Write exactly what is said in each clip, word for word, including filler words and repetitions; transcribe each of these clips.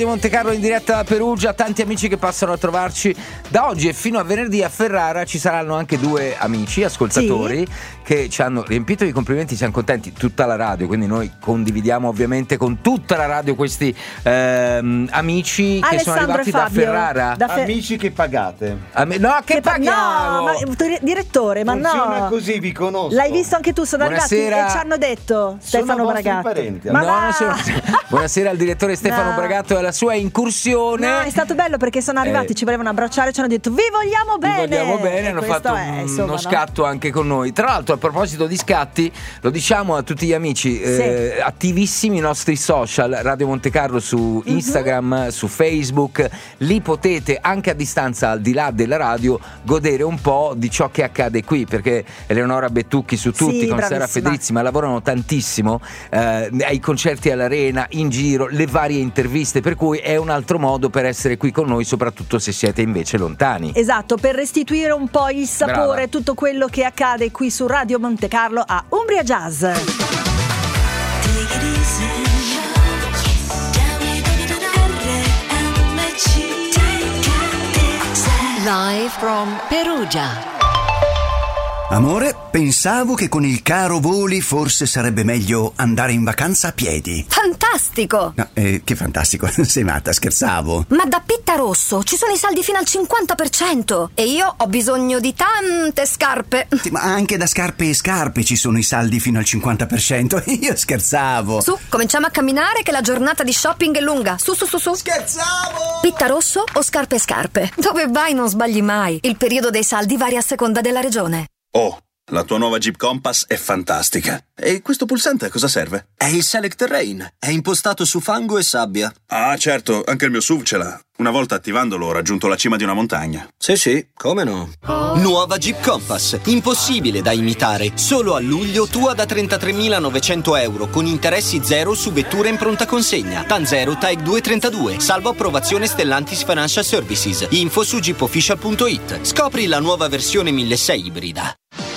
Monte Carlo in diretta da Perugia, tanti amici che passano a trovarci da oggi e fino a venerdì a Ferrara. Ci saranno anche due amici ascoltatori sì. che ci hanno riempito di complimenti, siamo contenti, tutta la radio, quindi noi condividiamo ovviamente con tutta la radio questi ehm, amici Alessandro che sono arrivati da Ferrara. Da Fe- amici che pagate. Am- no, che, che paghiamo? No, ma, direttore, ma funziona no. così, vi conosco. L'hai visto anche tu, sono Buonasera. arrivati e ci hanno detto Stefano Bragato. Parenti, ma no, va. non sono... Buonasera al direttore Stefano no. Bragato e alla sua incursione. No, è stato bello perché sono arrivati, eh. ci volevano abbracciare, ci hanno detto vi vogliamo bene. Vi vogliamo bene, hanno fatto è, un, insomma, uno no? scatto anche con noi. Tra l'altro, a proposito di scatti, lo diciamo a tutti gli amici, sì. eh, attivissimi i nostri social, Radio Monte Carlo su Instagram, mm-hmm. su Facebook, lì potete anche a distanza, al di là della radio, godere un po' di ciò che accade qui, perché Eleonora Bettucchi su tutti, sì, con bravissima. Sara Federizzima lavorano tantissimo, eh, ai concerti all'Arena, in giro, le varie interviste, per cui è un altro modo per essere qui con noi, soprattutto se siete invece lontani. Esatto, per restituire un po' il sapore, Brava. tutto quello che accade qui su Radio Monte Carlo a Umbria Jazz. Live from Perugia. Amore, pensavo che con il caro voli forse sarebbe meglio andare in vacanza a piedi. Fantastico! No, eh, che fantastico, sei matta, scherzavo. Ma da Pittarosso ci sono i saldi fino al cinquanta per cento e io ho bisogno di tante scarpe. Sì, ma anche da scarpe e scarpe ci sono i saldi fino al cinquanta per cento. Io scherzavo. Su, cominciamo a camminare che la giornata di shopping è lunga. Su, su, su, su. Scherzavo! Pittarosso o scarpe e scarpe? Dove vai non sbagli mai. Il periodo dei saldi varia a seconda della regione. Oh, la tua nuova Jeep Compass è fantastica. E questo pulsante a cosa serve? È il Select Terrain. È impostato su fango e sabbia. Ah, certo, anche il mio S U V ce l'ha. Una volta attivandolo ho raggiunto la cima di una montagna. Sì, sì, come no? Nuova Jeep Compass. Impossibile da imitare. Solo a luglio tua da trentatremilanovecento euro con interessi zero su vettura in pronta consegna. TAN zero T A E C due trentadue. Salvo approvazione Stellantis Financial Services. Info su jeep official punto it. Scopri la nuova versione milleseicento ibrida.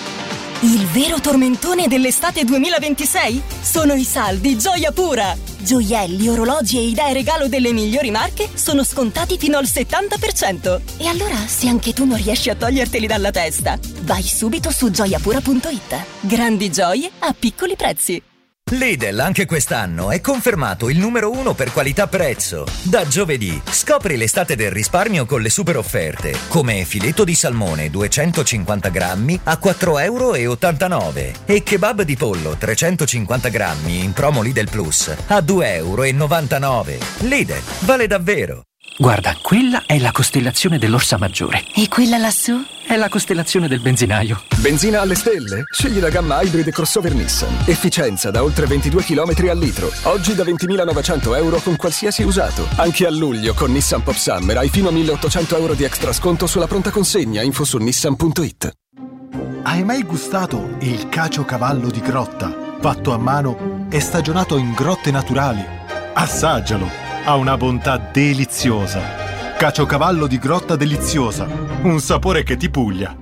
Il vero tormentone dell'estate duemilaventisei? Sono i saldi Gioia Pura! Gioielli, orologi e idee regalo delle migliori marche sono scontati fino al settanta per cento. E allora, se anche tu non riesci a toglierteli dalla testa, vai subito su gioia pura punto it. Grandi gioie a piccoli prezzi. Lidl anche quest'anno è confermato il numero uno per qualità-prezzo. Da giovedì scopri l'estate del risparmio con le super offerte, come filetto di salmone duecentocinquanta grammi a quattro e ottantanove euro e kebab di pollo trecentocinquanta grammi in promo Lidl Plus a due e novantanove euro. Lidl, vale davvero! Guarda, quella è la costellazione dell'Orsa Maggiore. E quella lassù? È la costellazione del benzinaio. Benzina alle stelle? Scegli la gamma Hybrid crossover Nissan. Efficienza da oltre ventidue chilometri al litro. Oggi da ventimilanovecento euro con qualsiasi usato. Anche a luglio con Nissan Pop Summer hai fino a milleottocento euro di extra sconto sulla pronta consegna. Info su nissan punto it. Hai mai gustato il caciocavallo di grotta? Fatto a mano e stagionato in grotte naturali? Assaggialo! Ha una bontà deliziosa. Caciocavallo di grotta deliziosa. Un sapore che ti puglia.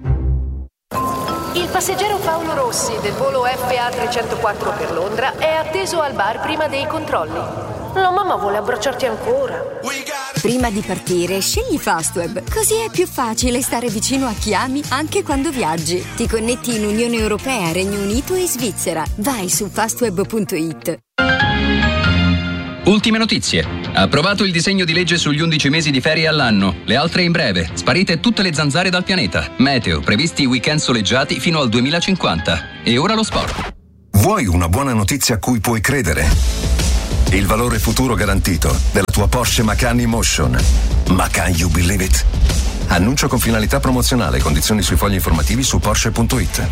Il passeggero Paolo Rossi del volo F A trecentoquattro per Londra è atteso al bar prima dei controlli. La mamma vuole abbracciarti ancora. Prima di partire, scegli Fastweb. Così è più facile stare vicino a chi ami anche quando viaggi. Ti connetti in Unione Europea, Regno Unito e Svizzera. Vai su fastweb punto it. Ultime notizie. Approvato il disegno di legge sugli undici mesi di ferie all'anno. Le altre in breve. Sparite tutte le zanzare dal pianeta. Meteo. Previsti weekend soleggiati fino al duemilacinquanta. E ora lo sport. Vuoi una buona notizia a cui puoi credere? Il valore futuro garantito della tua Porsche Macan E-Motion. Ma can you believe it? Annuncio con finalità promozionale. Condizioni sui fogli informativi su porsche punto it.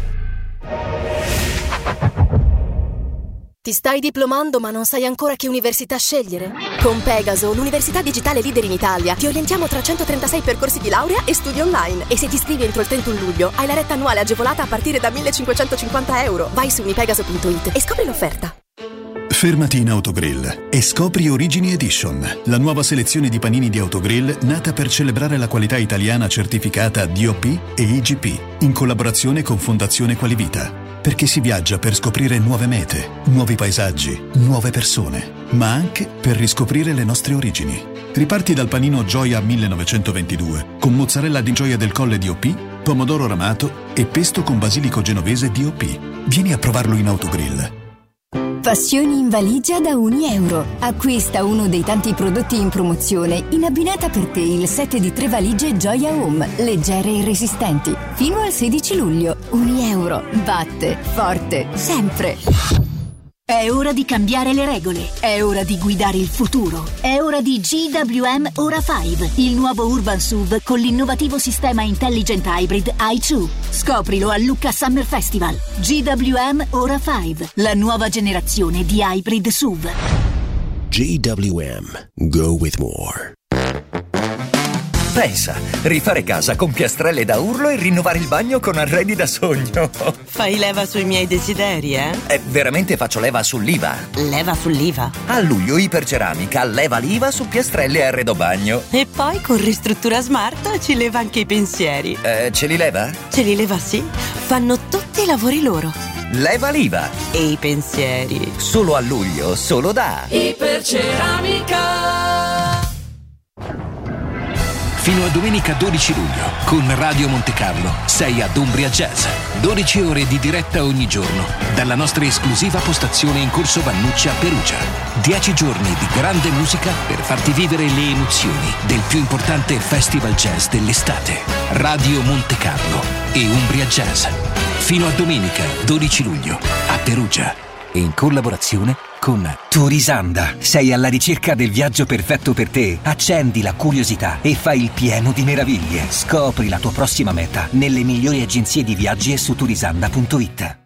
Ti stai diplomando ma non sai ancora che università scegliere? Con Pegaso, l'università digitale leader in Italia, ti orientiamo tra centotrentasei percorsi di laurea e studi online. E se ti iscrivi entro il trentuno luglio, hai la retta annuale agevolata a partire da millecinquecentocinquanta euro. Vai su unipegaso punto it e scopri l'offerta. Fermati in Autogrill e scopri Origini Edition, la nuova selezione di panini di Autogrill nata per celebrare la qualità italiana certificata D O P e I G P, in collaborazione con Fondazione Qualivita. perché si viaggia per scoprire nuove mete, nuovi paesaggi, nuove persone, ma anche per riscoprire le nostre origini. Riparti dal panino Gioia millenovecentoventidue, con mozzarella di Gioia del Colle D O P, pomodoro ramato e pesto con basilico genovese D O P. Vieni a provarlo in Autogrill. Passioni in valigia da un euro. Acquista uno dei tanti prodotti in promozione in abbinata per te il set di tre valigie Gioia Home, leggere e resistenti. Fino al sedici luglio. Un euro. Batte forte sempre. È ora di cambiare le regole, è ora di guidare il futuro, è ora di G W M Ora cinque, il nuovo Urban S U V con l'innovativo sistema Intelligent Hybrid i due. Scoprilo al Lucca Summer Festival. G W M Ora cinque, la nuova generazione di hybrid S U V. G W M, go with more. Pensa, rifare casa con piastrelle da urlo e rinnovare il bagno con arredi da sogno. Fai leva sui miei desideri, eh? Eh, veramente faccio leva sull'I V A. Leva sull'I V A? A luglio Iperceramica leva l'I V A su piastrelle e arredo bagno. E poi con Ristruttura Smart ci leva anche i pensieri. Eh, ce li leva? Ce li leva, sì. Fanno tutti i lavori loro. Leva l'I V A. E i pensieri. Solo a luglio, solo da Iperceramica. Fino a domenica dodici luglio, con Radio Monte Carlo, sei ad Umbria Jazz. dodici ore di diretta ogni giorno, dalla nostra esclusiva postazione in Corso Vannucci a Perugia. dieci giorni di grande musica per farti vivere le emozioni del più importante festival jazz dell'estate. Radio Monte Carlo e Umbria Jazz. Fino a domenica dodici luglio, a Perugia. In collaborazione con Turisanda. Sei alla ricerca del viaggio perfetto per te? Accendi la curiosità e fai il pieno di meraviglie. Scopri la tua prossima meta nelle migliori agenzie di viaggi e su turisanda punto it.